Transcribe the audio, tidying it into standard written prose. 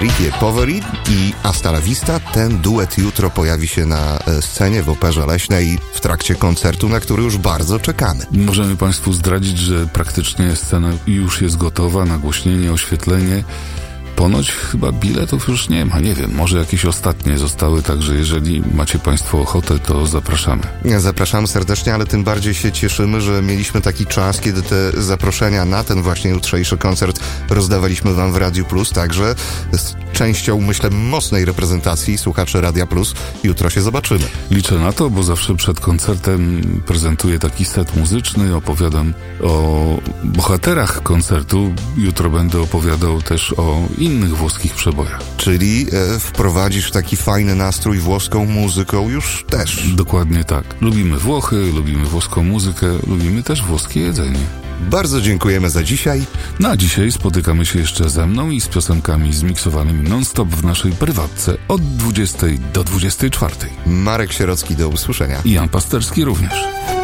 Enrique Poveri i Hasta la Vista. Ten duet jutro pojawi się na scenie w Operze Leśnej w trakcie koncertu, na który już bardzo czekamy. Możemy Państwu zdradzić, że praktycznie scena już jest gotowa, nagłośnienie, oświetlenie. Ponoć chyba biletów już nie ma, nie wiem, może jakieś ostatnie zostały, także jeżeli macie Państwo ochotę, to zapraszamy. Zapraszamy serdecznie, ale tym bardziej się cieszymy, że mieliśmy taki czas, kiedy te zaproszenia na ten właśnie jutrzejszy koncert rozdawaliśmy Wam w Radiu Plus, także z częścią, myślę, mocnej reprezentacji słuchaczy Radia Plus jutro się zobaczymy. Liczę na to, bo zawsze przed koncertem prezentuję taki set muzyczny, opowiadam o bohaterach koncertu. Jutro będę opowiadał też o innych włoskich przebojach. Czyli wprowadzisz taki fajny nastrój włoską muzyką już też. Dokładnie tak. Lubimy Włochy, lubimy włoską muzykę, lubimy też włoskie jedzenie. Bardzo dziękujemy za dzisiaj. No a dzisiaj spotykamy się jeszcze ze mną i z piosenkami zmiksowanymi non-stop w naszej prywatce od 20 do 24. Marek Sierocki, do usłyszenia. I Jan Pasterski również.